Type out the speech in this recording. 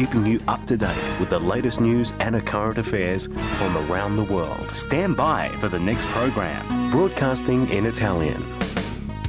keeping you up to date with the latest news and current affairs from around the world. Stand by for the next program, broadcasting in Italian.